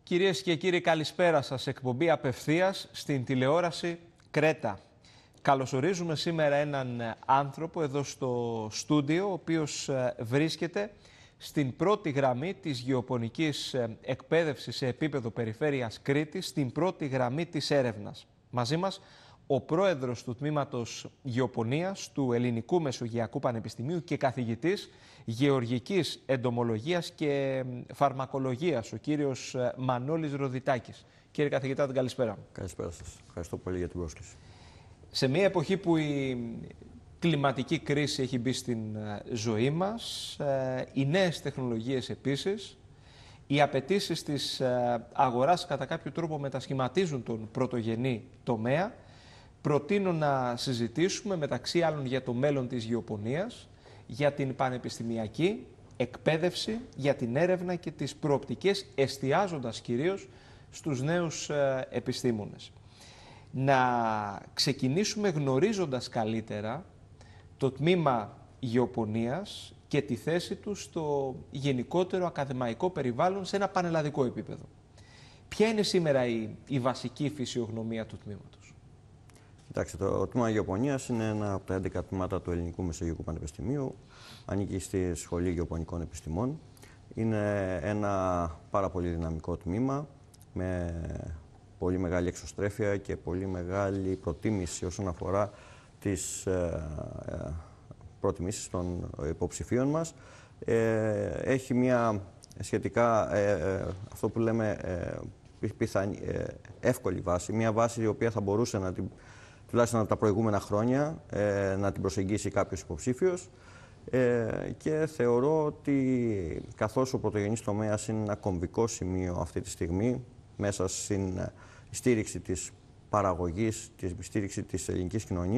Κυρίες και κύριοι, καλησπέρα σας. Εκπομπή απευθείας στην τηλεόραση Κρέτα. Καλωσορίζουμε σήμερα έναν άνθρωπο εδώ στο στούντιο, ο οποίος βρίσκεται στην πρώτη γραμμή της γεωπονικής εκπαίδευσης σε επίπεδο περιφέρειας Κρήτης, στην πρώτη γραμμή της έρευνας. Μαζί μας ο πρόεδρος του Τμήματος Γεωπονίας του Ελληνικού Μεσογειακού Πανεπιστημίου και καθηγητής Γεωργικής Εντομολογίας και Φαρμακολογίας, ο κύριος Μανώλης Ροδιτάκης. Κύριε καθηγητά, την καλησπέρα. Καλησπέρα σας. Ευχαριστώ πολύ για την πρόσκληση. Σε μια εποχή που η κλιματική κρίση έχει μπει στην ζωή μας, οι νέες τεχνολογίες επίσης, οι απαιτήσεις της αγοράς κατά κάποιο τρόπο μετασχηματίζουν τον πρωτογενή τομέα, προτείνω να συζητήσουμε μεταξύ άλλων για το μέλλον της γεωπονίας, για την πανεπιστημιακή εκπαίδευση, για την έρευνα και τις προοπτικές, εστιάζοντας κυρίως στους νέους επιστήμονες. Να ξεκινήσουμε γνωρίζοντας καλύτερα το τμήμα γεωπονίας και τη θέση του στο γενικότερο ακαδημαϊκό περιβάλλον σε ένα πανελλαδικό επίπεδο. Ποια είναι σήμερα η βασική φυσιογνωμία του τμήματος? Κοιτάξτε, το τμήμα Γεωπονίας είναι ένα από τα 11 τμήματα του Ελληνικού Μεσογειακού Πανεπιστημίου. Ανήκει στη Σχολή Γεωπονικών Επιστημών. Είναι ένα πάρα πολύ δυναμικό τμήμα με πολύ μεγάλη εξωστρέφεια και πολύ μεγάλη προτίμηση όσον αφορά τις προτιμήσεις των υποψηφίων μας. Έχει μια σχετικά, αυτό που λέμε, εύκολη βάση, μια βάση η οποία θα μπορούσε τουλάχιστον από τα προηγούμενα χρόνια να την προσεγγίσει κάποιος υποψήφιος, και θεωρώ ότι καθώς ο πρωτογενής τομέας είναι ένα κομβικό σημείο αυτή τη στιγμή μέσα στην στήριξη της παραγωγής, τη στήριξη της ελληνικής κοινωνίας,